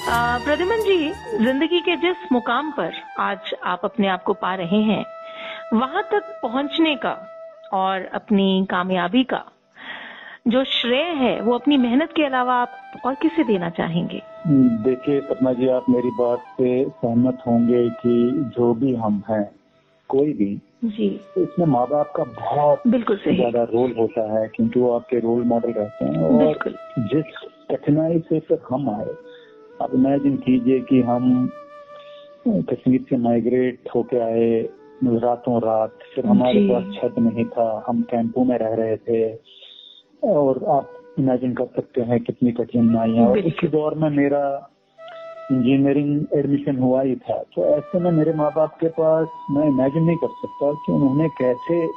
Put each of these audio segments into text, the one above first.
प्रद्युमन जी, जिंदगी के जिस मुकाम पर आज आप अपने आप को पा रहे हैं, वहां तक पहुंचने का और अपनी कामयाबी का जो श्रेय है वो अपनी मेहनत के अलावा आप और किसे देना चाहेंगे? देखिए सपना जी, आप मेरी बात से सहमत होंगे कि जो भी हम हैं, कोई भी जी, तो इसमें माँ बाप का बहुत बिल्कुल सही ज्यादा रोल होता है, क्योंकि वो आपके रोल मॉडल रहते हैं। और जिस कठिनाई से फिर हम आए, आप इमेजिन कीजिए कि हम कश्मीर से माइग्रेट होके आए रातों रात, फिर हमारे पास छत नहीं था, हम कैंपों में रह रहे थे, और आप इमेजिन कर सकते हैं कितनी कठिनाइयां। और उसी दौर में मेरा इंजीनियरिंग एडमिशन हुआ ही था, तो ऐसे में मेरे माँ बाप के पास, मैं इमेजिन नहीं कर सकता कि उन्होंने कैसे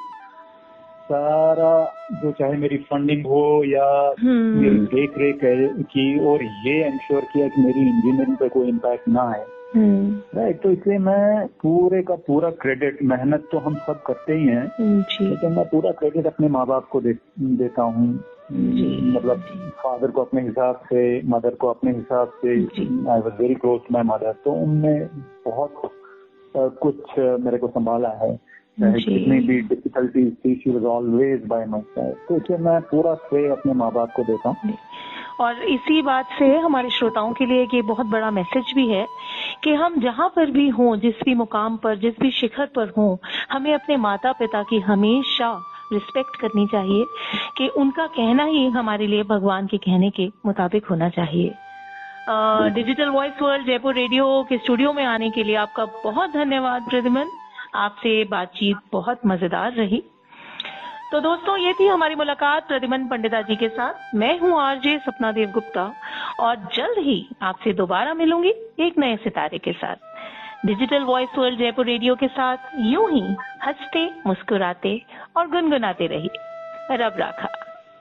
सारा जो चाहे मेरी फंडिंग हो या मेरी देख रेख की, और ये इंश्योर किया कि मेरी इंजीनियरिंग पे कोई इम्पैक्ट ना आए। राइट, तो इसलिए मैं पूरे का पूरा क्रेडिट, मेहनत तो हम सब करते ही हैं, लेकिन मैं पूरा क्रेडिट अपने माँ बाप को देता हूँ। मतलब फादर को अपने हिसाब से, मदर को अपने हिसाब से। I was very close to my mother, तो उनने बहुत कुछ मेरे को संभाला है, कितनी भी डिफिकल्टीज थी, she was always bye my side. तो इसलिए मैं पूरा श्रेय अपने माँ बाप को देता हूँ। और इसी बात से हमारे श्रोताओं के लिए ये बहुत बड़ा मैसेज भी है कि हम जहाँ पर भी हों, जिस भी मुकाम पर, जिस भी शिखर पर हों, हमें अपने माता पिता की हमेशा रिस्पेक्ट करनी चाहिए कि उनका कहना ही हमारे लिए भगवान के कहने के मुताबिक होना चाहिए। Digital voice world Jaipur radio के स्टूडियो में आने के लिए आपका बहुत धन्यवाद प्रद्युमन। आपसे बातचीत बहुत मजेदार रही। तो दोस्तों, ये थी हमारी मुलाकात प्रद्युमन पंडिता जी के साथ। मैं हूँ आरजे सपना देव गुप्ता, और जल्द ही आपसे दोबारा मिलूंगी एक नए सितारे के साथ। Digital voice world Jaipur radio के साथ यूं ही हंसते, मुस्कुराते और गुनगुनाते रहिए। रब राखा।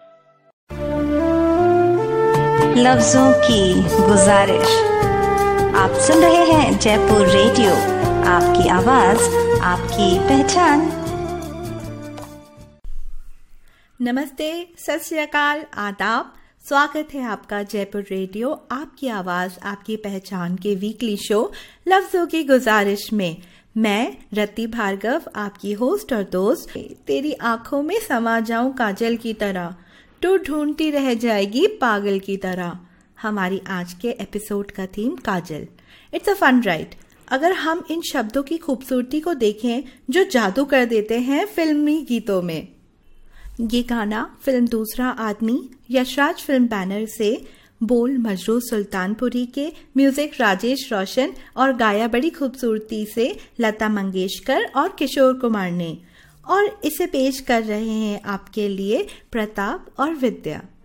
लफ्जों की गुजारिश। आप सुन रहे हैं जयपुर रेडियो, आपकी आवाज, आपकी पहचान। नमस्ते, सत श्री अकाल, आदाब। स्वागत है आपका जयपुर रेडियो, आपकी आवाज, आपकी पहचान के वीकली शो लफ्जों की गुजारिश में। मैं रति भार्गव, आपकी होस्ट और दोस्त। तेरी आंखों में समा जाऊं काजल की तरह, तू ढूंढती रह जाएगी पागल की तरह। हमारी आज के एपिसोड का theme Kajal. It's a fun ride. अगर हम इन शब्दों की खूबसूरती को देखें जो जादू कर देते हैं फिल्मी गीतों में। ये गाना फिल्म दूसरा आदमी यशराज फिल्म बैनर से, बोल मजरू सुल्तानपुरी के, म्यूजिक राजेश रोशन, और गाया बड़ी खूबसूरती से लता मंगेशकर और किशोर कुमार ने। और इसे पेश कर रहे हैं आपके लिए प्रताप और विद्या।